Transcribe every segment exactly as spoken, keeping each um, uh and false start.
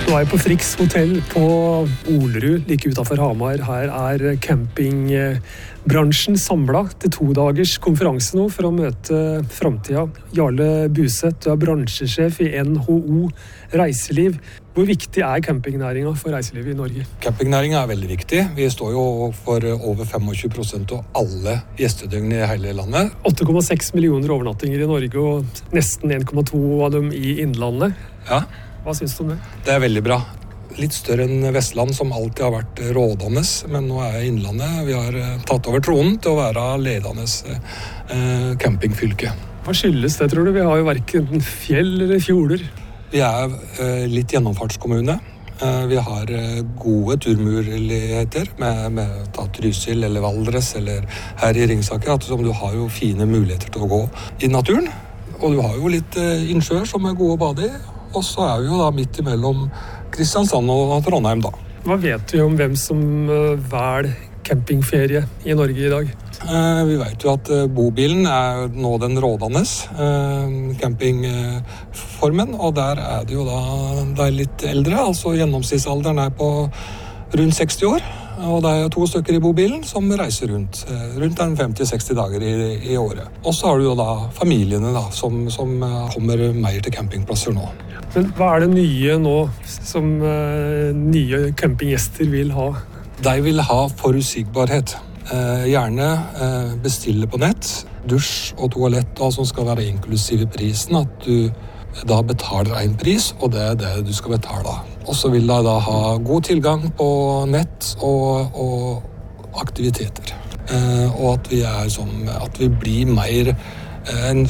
Nå er jeg på Frix hotell på Olerud, like utenfor Hamar. Her er campingbransjen samlet til to dagers konferanse nå for å møte fremtiden. Jarle Buseth, du er bransjesjef i N H O Reiseliv. Hvor viktig er campingnæringen for reiselivet i Norge? Campingnæringen er veldig viktig. Vi står jo for over tjuefem prosent av alle gjestedøgn i hele landet. åtte komma seks millioner overnattinger i Norge og nesten en komma to av dem i innlandet. Ja. Hva synes du om det? Det er veldig bra. Litt større enn Vestland, som alltid har vært rådende, men nå er Innlandet. Vi har tatt over tronen til å være ledende eh, campingfylke. Hva skyldes det, tror du? Vi har jo hverken fjell eller fjorder. Vi er eh, litt gjennomfartskommune. Eh, vi har eh, gode turmuligheter med, med ta Trysil eller Valdres eller her i Ringsaker. At, som du har jo fine muligheter til å gå i naturen. Og du har jo litt eh, innsjøer som er gode å bade i. Og så er vi jo da midt imellom Kristiansand og Trondheim da. Hva vet vi om hvem som velger campingferie i Norge i dag? Eh, vi vet jo at eh, bobilen er nå den rådende eh, campingformen, og der er det jo da det er litt eldre, altså gjennomsnittsalderen er på rundt seksti år. Og det er to stykker i bobilen som reiser rundt, rundt femti til seksti dager i, i året. Og så har du jo da familiene da, som, som kommer mer til campingplasser nå. Men hva er det nye nå som uh, nye campinggjester vil ha? De vil ha forutsigbarhet. Eh, gjerne eh, bestille på nett, dusj og toalett og som skal være inklusive prisen, at du da betaler en pris, og det er det du skal betale. Og så vil de da ha god tilgang på nett og, og aktiviteter. Eh, og at vi, er som, at vi blir mer eh, en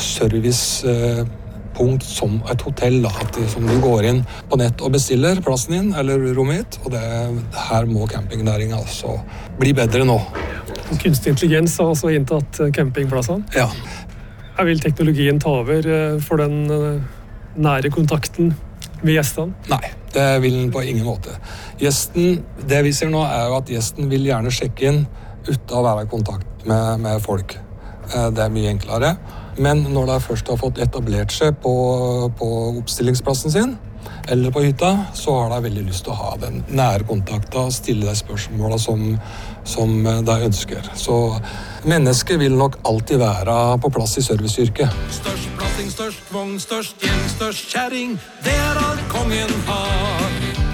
servicepunkt eh, som et hotell. Da, at det, som du går inn på nett og bestiller plassen din, eller rommet ditt. Og det, her må campingnæringen altså bli bedre nå. Kunstig intelligens har også inntatt campingplassene. Ja. Her vil teknologien ta over for den nære kontakten med gjestene? Nei, det vil den på ingen måte. Gjesten, det vi ser nå er jo at gjesten vil gjerne sjekke inn uten å være i kontakt med, med folk. Det er mye enklere. Men når de først har fått etablert seg på, på oppstillingsplassen sin, eller på hytta, så har de veldig lyst til å ha den nære kontakten, stille de spørsmålene som, som de ønsker. Så mennesket vil nok alltid være på plass i serviceyrket. Størst plassing, størst vogn, størst gjeng, størst kjæring, det er alt kongen har.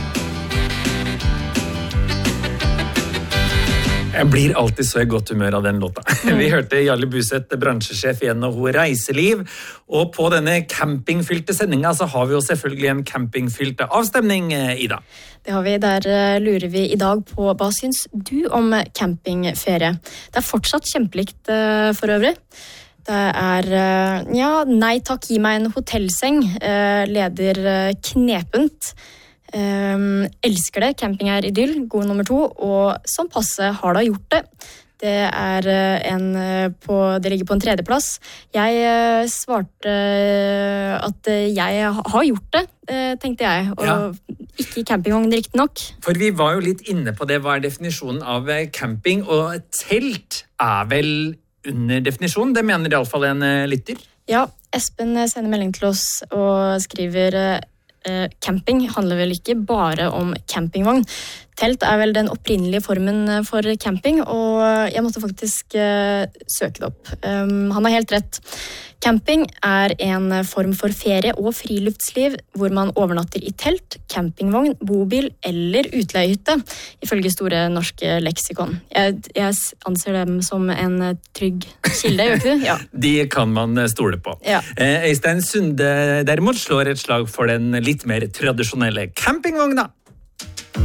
Jeg blir alltid så i godt humør av den låta. Vi hørte Jarle Buseth, bransjesjef i N H O Reiseliv, og på denne campingfylte sendinga så har vi jo selvfølgelig en campingfylte avstemning, Ida. Det har vi, der lurer vi i dag på hva syns du om campingferie? Det er fortsatt kjempelikt for øvrig. Det er, ja, nei takk, gi meg en hotellseng, leder knepent. Um, elsker det, camping er idyll, god nummer to, og som passe har da gjort det. Det er en på, det ligger på en tredjeplass. Jeg uh, svarte at jeg har gjort det, uh, tenkte jeg, og ja. Ikke campingvogn riktig nok. For vi var jo litt inne på det, hva er definisjonen av camping, og telt er vel under definisjonen, det mener i alle fall en lytter. Ja, Espen sender melding til oss og skriver Uh, camping handler vel ikke bare om campingvogn. Telt er vel den opprinnelige formen for camping, og jeg måtte faktisk uh, søke det opp. Um, han har helt rett. Camping er en form for ferie og friluftsliv hvor man overnatter i telt, campingvogn, bobil eller utleiehytte, ifølge Store norske leksikon. Jeg, jeg anser dem som en trygg kilde, gjør ikke du? Ja. De kan man stole på. Ja. Øystein Sunde derimot slår et slag for den litt mer tradisjonelle campingvogna.